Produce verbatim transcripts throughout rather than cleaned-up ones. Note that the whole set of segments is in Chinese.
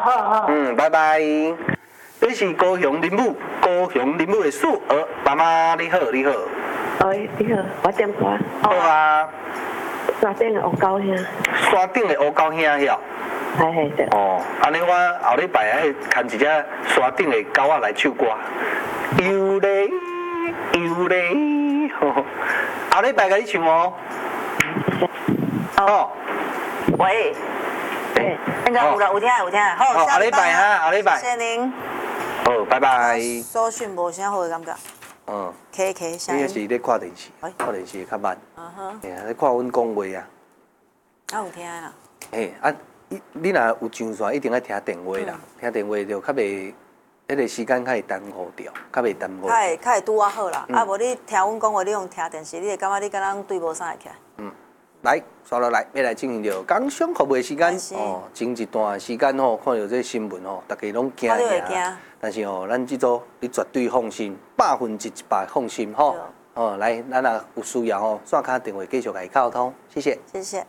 好好。 嗯，拜拜。这是高雄林武，高雄林武的素娥妈妈，你好，你好。 喂，你好，我点歌。 好啊。 山顶的乌狗兄。 山顶的乌狗兄晓。 系系对。 哦，安尼我后礼拜爱牵一只山顶的狗仔来唱歌。游嘞游嘞，后礼拜甲你唱哦。哦。 喂。对，那个有了，有听有听，好， 下礼拜哈，下礼拜。 谢谢您。 好，拜拜。 收讯无啥好的感觉。嗯。K K， 下。 你是咧看电视，看电视较慢。嗯哼。哎呀，咧看阮讲话啊。 啊有听啊。 嘿，啊，你你若有上线，一定爱听电话啦，听电话就较袂，迄个时间较会耽误掉，较袂耽误。 较会较会拄啊好啦，啊无你听阮讲话，你用听电视，你会感觉你敢若对无啥会起来。嗯。 来，刷落来，要来进行着工商服务的时间哦。前一段时间吼，看到这新闻吼，大家拢惊惊。但是吼，咱这组你绝对放心，百分之一百放心吼。哦，来，咱若有需要吼，线卡电话继续来沟通，谢谢。 谢谢。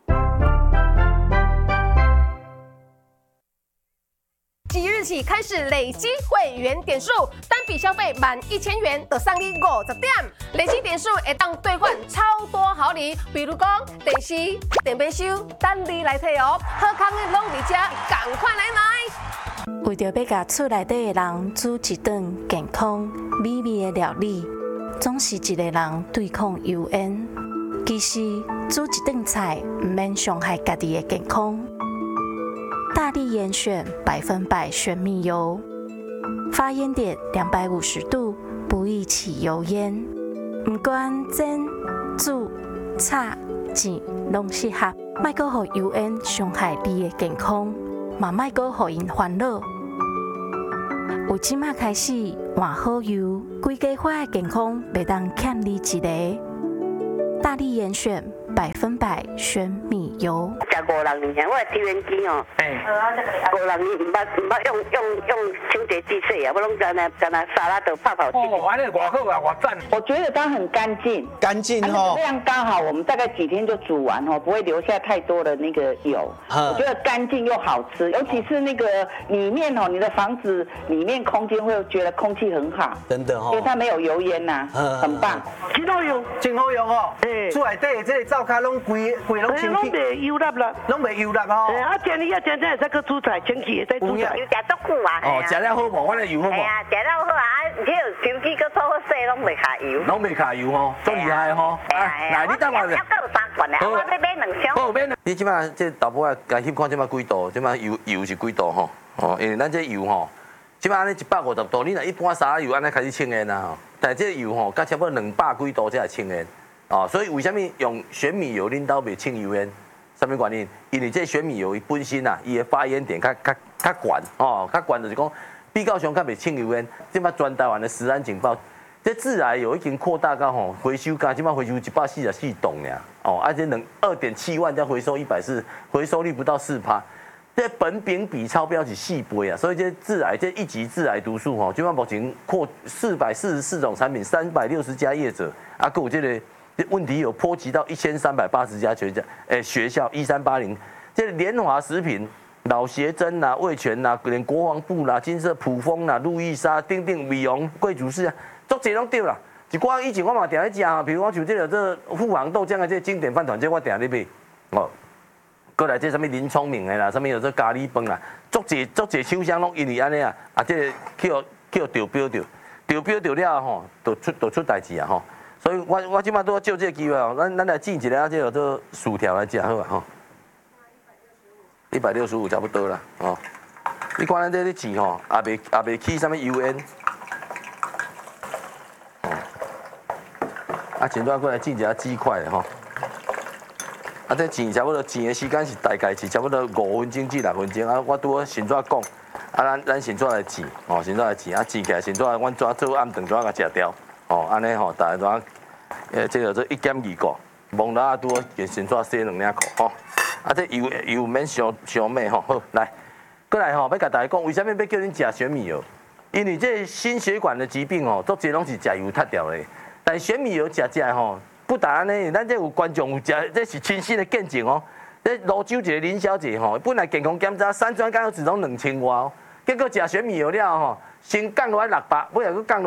即日起开始累积会员点数，单笔消费满一千元就送你五十点，累积点数会当兑换超多好礼，比如讲电视、电冰箱，等你来摕哦。好康的拢伫遮，赶快来买！ 为着要甲厝内底的人煮一顿健康美味的料理，总是一个人对抗油烟。其实煮一顿菜唔免伤害家己的健康。大力严选百分百玄米油，发烟点两百五十度，不易起油烟。唔管煎、煮、炒、煎，拢适合。莫阁互油烟伤害你的健康，嘛莫阁互因烦恼。有即马开始换好油，规家伙的健康袂当欠你一个。大力严选百分百玄米油。 食五六年，我的抽烟机哦，五六年唔捌唔捌用用用清洁剂洗啊，我拢在那在那沙拉都泡泡去。 哦，安尼偌好啊，偌赞！ 我觉得它很干净， 干净哈， 这样刚好，我们大概几天就煮完哦，不会留下太多的那个油。我觉得干净又好吃，尤其是那个里面哦，你的房子里面空间会觉得空气很好， 真的哈， 因为它没有油烟呐，很棒， 真好用，真好用哦。厝内底这个灶卡拢规规拢清气， 拢袂油辣啦， 拢袂油辣哦。 啊，今日啊，真正会使去煮菜，清气会使煮菜。 油食足久啊。 哦，食了好无？我的油好无？ 系啊，食了好啊，这手机搁做好洗，拢袂卡油。 拢袂卡油吼，足厉害吼。 来，你等我。还有三罐呢，我要买两箱。 好，买两。你即摆这豆腐啊，该翕看即摆几度？即摆油油是几度吼？哦，因为咱这油吼，即摆安尼一百五十度，你若一般沙拉油安尼开始清烟啦吼，但这油吼，甲差不多两百几度才会清烟。哦，所以为什么用玄米油恁兜袂清油烟？什么原因？因为这玄米油伊本身啊，伊的发烟点较较较悬哦，较悬就是讲比较上较袂清油烟。即摆全台湾的食安警报，这致癌油已经扩大到吼回收价，即摆回收一百四十四吨呀。哦，而且能二点七万再回收一百四，回收率不到四趴。这苯丙比超标是四倍啊，所以这致癌这一级致癌毒素吼，即摆目前扩四百四十四种产品，三百六十家业者啊，还有这个。这问题有波及到一千三百八十家学校，诶，学校一三八零，这联华食品、老协珍呐、味全呐，连国防部啦、金色普丰啦、路易莎、丁丁、美容、贵族式啊，足侪拢对啦。一寡以前我嘛定咧食啊，比如我像这个这富航豆浆的这经典饭团，这我定咧买哦。过来这什么林聪明的啦，什么有这咖喱饭啦，足侪足侪厂商拢因为安尼啊，啊这去互去互调标着，调标着了吼，就出就出代志啊吼。所以我我即摆都要借这个机会哦，咱咱来进一个啊，这个做薯条来食好啊吼，一百六十五差不多啦哦。你看咱这咧煎吼，也袂也袂起什么油烟，哦。啊，前段过来进一下鸡块吼，啊，这煎差不多煎的时间是大概是差不多五分钟至六分钟啊。我拄好先怎讲，啊，咱咱先怎来煎哦，先怎来煎啊，煎起来先怎阮怎做暗顿怎甲食掉。哦，安尼吼，大家怎，诶，这个做一减二个，蒙拉拄先先怎洗两领裤吼，啊，这油油免伤伤美吼，好来，过来吼，要甲大家讲，为什么要叫恁食玄米油？因为这心血管的疾病哦，足侪拢是食油脱掉的，但玄米油食食吼，不但安尼，咱这有观众有食，这是亲身的见证哦。 这泸州一个林小姐吼，本来健康检查三酸甘油酯拢两千外哦，结果食玄米油了吼，先降落来六百，尾来佫降落。